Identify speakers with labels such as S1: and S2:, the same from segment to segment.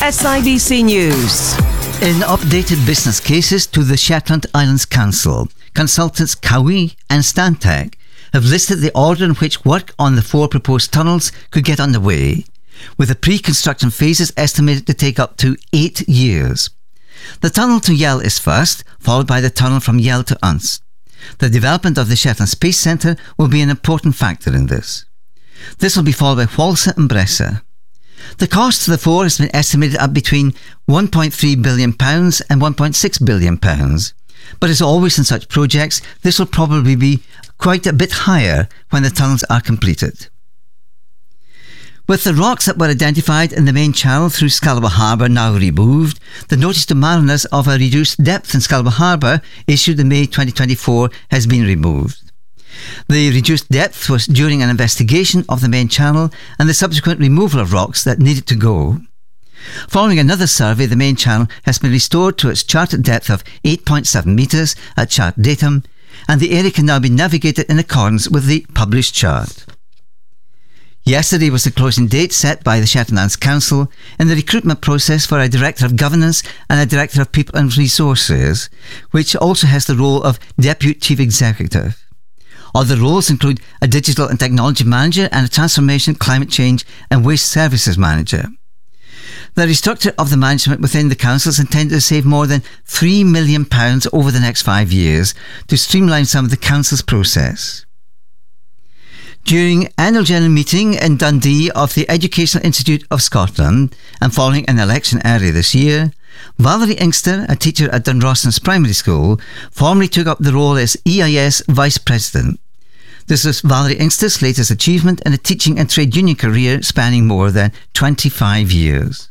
S1: SIBC News.
S2: In updated business cases to the Shetland Islands Council, consultants Cowie and Stantec have listed the order in which work on the 4 proposed tunnels could get underway, with the pre-construction phases estimated to take up to 8 years. The tunnel to Yell is first, followed by the tunnel from Yell to Unst. The development of the Shetland Space Centre will be an important factor in this. This will be followed by Whalsa and Bressa. The cost for the 4 has been estimated at between £1.3 billion and £1.6 billion. But as always in such projects, this will probably be quite a bit higher when the tunnels are completed. With the rocks that were identified in the main channel through Scalaba Harbour now removed, the notice to mariners of a reduced depth in Scalaba Harbour issued in May 2024 has been removed. The reduced depth was during an investigation of the main channel and the subsequent removal of rocks that needed to go. Following another survey, the main channel has been restored to its charted depth of 8.7 metres at chart datum, and the area can now be navigated in accordance with the published chart. Yesterday was the closing date set by the Shetland Islands Council in the recruitment process for a Director of Governance and a Director of People and Resources, which also has the role of Deputy Chief Executive. Other roles include a Digital and Technology Manager and a Transformation, Climate Change and Waste Services Manager. The restructure of the management within the council is intended to save more than £3 million over the next 5 years to streamline some of the council's process. During annual general meeting in Dundee of the Educational Institute of Scotland and following an election earlier this year, Valerie Inkster, a teacher at Dunrossens Primary School, formally took up the role as EIS Vice President. This was Valerie Inkster's latest achievement in a teaching and trade union career spanning more than 25 years.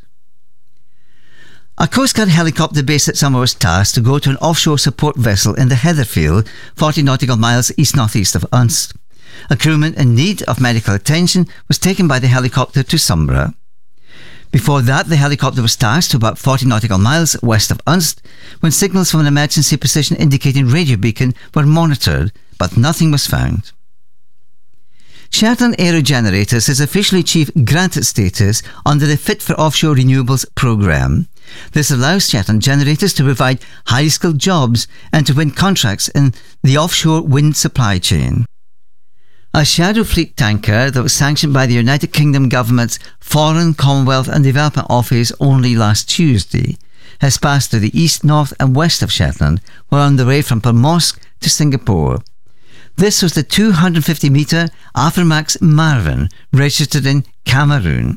S2: A Coast Guard helicopter based at Summer was tasked to go to an offshore support vessel in the Heatherfield, 40 nautical miles east-northeast of Unst. A crewman in need of medical attention was taken by the helicopter to Sombra. Before that, the helicopter was tasked to about 40 nautical miles west of Unst when signals from an emergency position indicating radio beacon were monitored, but nothing was found. Shetland Aerogenerators has officially achieved granted status under the Fit for Offshore Renewables programme. This allows Shetland Generators to provide highly skilled jobs and to win contracts in the offshore wind supply chain. A Shadow Fleet tanker that was sanctioned by the United Kingdom Government's Foreign, Commonwealth and Development Office only last Tuesday has passed to the east, north and west of Shetland while on the way from Pomosk to Singapore. This was the 250-metre Aframax Marvin, registered in Cameroon.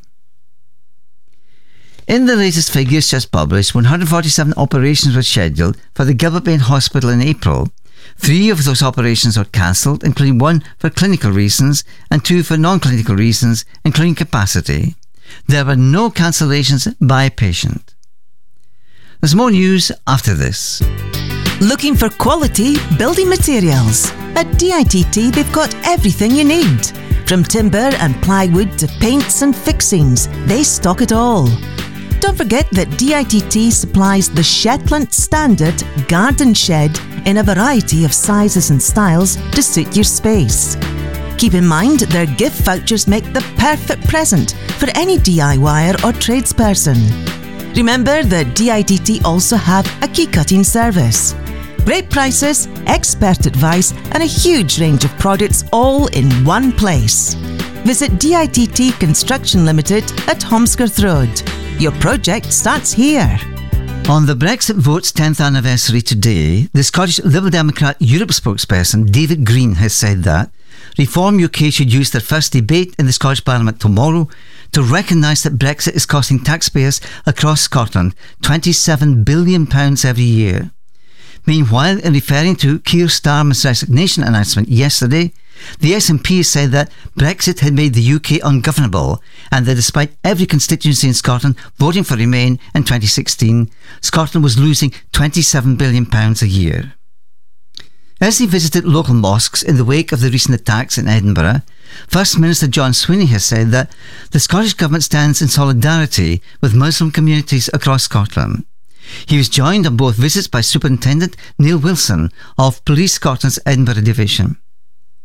S2: In the latest figures just published, 147 operations were scheduled for the Gilbert Bain Hospital in April. 3 of those operations were cancelled, including 1 for clinical reasons and 2 for non-clinical reasons, including capacity. There were no cancellations by a patient. There's more news after this.
S1: Looking for quality building materials? At DITT, they've got everything you need. From timber and plywood to paints and fixings, they stock it all. Don't forget that DITT supplies the Shetland Standard Garden Shed in a variety of sizes and styles to suit your space. Keep in mind their gift vouchers make the perfect present for any DIYer or tradesperson. Remember that DITT also have a key cutting service. Great prices, expert advice and a huge range of products all in one place. Visit DITT Construction Limited at Holmsworth Road. Your project starts here.
S2: On the Brexit vote's 10th anniversary today, the Scottish Liberal Democrat Europe spokesperson David Green has said that Reform UK should use their first debate in the Scottish Parliament tomorrow to recognise that Brexit is costing taxpayers across Scotland £27 billion every year. Meanwhile, in referring to Keir Starmer's resignation announcement yesterday, the SNP said that Brexit had made the UK ungovernable and that despite every constituency in Scotland voting for Remain in 2016, Scotland was losing £27 billion a year. As he visited local mosques in the wake of the recent attacks in Edinburgh, First Minister John Swinney has said that the Scottish Government stands in solidarity with Muslim communities across Scotland. He was joined on both visits by Superintendent Neil Wilson of Police Scotland's Edinburgh Division.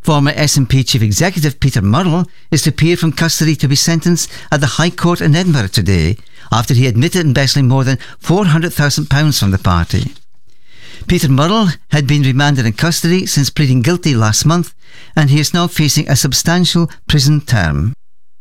S2: Former SNP Chief Executive Peter Murrell is to appear from custody to be sentenced at the High Court in Edinburgh today after he admitted embezzling more than £400,000 from the party. Peter Murrell had been remanded in custody since pleading guilty last month, and he is now facing a substantial prison term.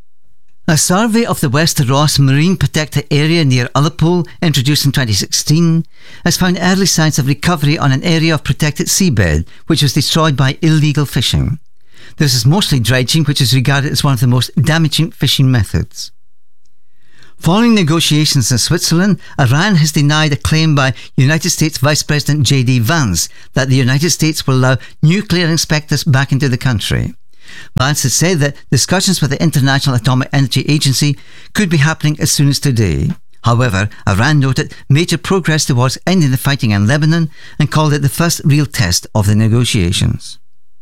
S2: A survey of the Wester Ross Marine Protected Area near Ullapool, introduced in 2016, has found early signs of recovery on an area of protected seabed which was destroyed by illegal fishing. This is mostly dredging, which is regarded as one of the most damaging fishing methods. Following negotiations in Switzerland, Iran has denied a claim by United States Vice President J.D. Vance that the United States will allow nuclear inspectors back into the country. Vance has said that discussions with the International Atomic Energy Agency could be happening as soon as today. However, Iran noted major progress towards ending the fighting in Lebanon and called it the first real test of the negotiations.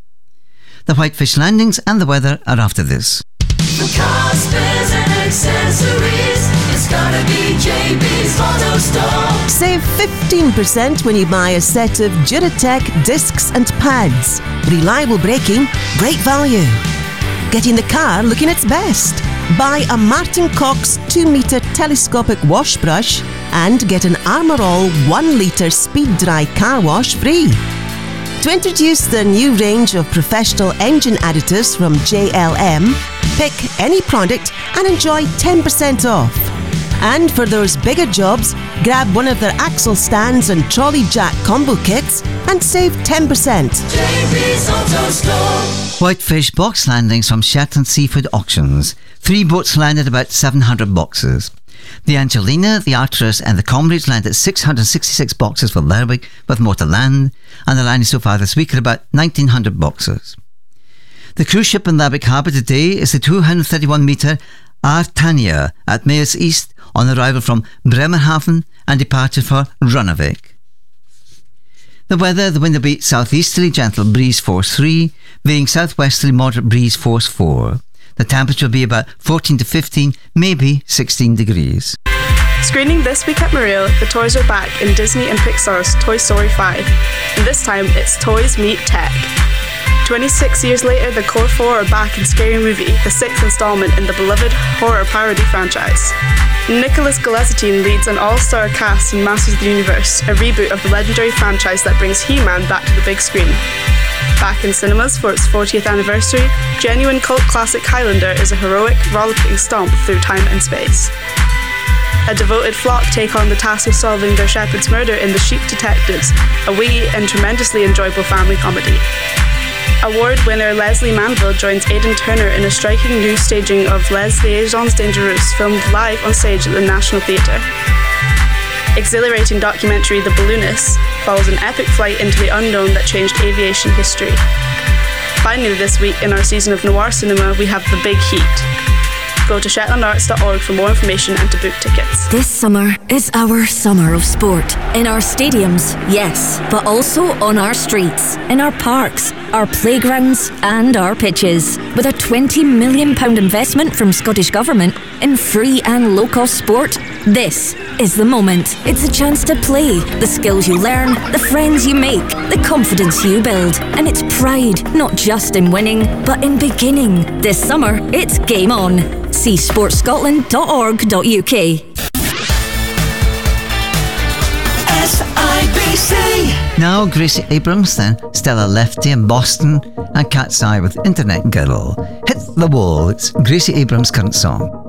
S2: The Whitefish landings and the weather are after this.
S3: For cars, spares and accessories, it's gotta be JB's Auto Store.
S1: Save 15% when you buy a set of Duratec discs and pads. Reliable braking, great value. Getting the car looking its best. Buy a Martin Cox 2-metre telescopic wash brush and get an Armour All 1-litre speed dry car wash free. To introduce the new range of professional engine additives from JLM, pick any product and enjoy 10% off. And for those bigger jobs, grab one of their axle stands and trolley jack combo kits and save 10%.
S3: JB's Auto Store.
S2: Whitefish box landings from Shetland Seafood Auctions. 3 boats landed about 700 boxes. The Angelina, the Arcturus and the Comrades landed 666 boxes for Lerwick, with more to land, and the landing so far this week are about 1,900 boxes. The cruise ship in Lerwick Harbour today is the 231-metre Artania at Mayors East on arrival from Bremerhaven and departure for Runnavik. The weather, the wind will be southeasterly gentle breeze force 3, veering southwesterly moderate breeze force 4. The temperature will be about 14 to 15, maybe 16 degrees.
S4: Screening this week at Mareel, the toys are back in Disney and Pixar's Toy Story 5. And this time, it's Toys Meet Tech. 26 years later, the core 4 are back in Scary Movie, the 6th installment in the beloved horror parody franchise. Nicholas Galitzine leads an all-star cast in Masters of the Universe, a reboot of the legendary franchise that brings He-Man back to the big screen. Back in cinemas for its 40th anniversary, genuine cult classic Highlander is a heroic, rollicking stomp through time and space. A devoted flock take on the task of solving their shepherd's murder in The Sheep Detectives, a witty and tremendously enjoyable family comedy. Award winner Leslie Manville joins Aidan Turner in a striking new staging of Les Liaisons Dangereuses, filmed live on stage at the National Theatre. Exhilarating documentary The Balloonists follows an epic flight into the unknown that changed aviation history. Finally this week in our season of noir cinema, we have The Big Heat. Go to shetlandarts.org for more information and to book tickets.
S5: This summer is our summer of sport. In our stadiums, yes, but also on our streets, in our parks, our playgrounds and our pitches. With a £20 million investment from Scottish Government in free and low-cost sport, this is the moment. It's a chance to play, the skills you learn, the friends you make, the confidence you build. And it's pride, not just in winning, but in beginning. This summer, it's game on. See sportscotland.org.uk.
S3: SIBC.
S2: Now Gracie Abrams, then Stella Lefty in Boston, and Cat's Eye with Internet Girl. Hit the Wall. It's Gracie Abrams' current song.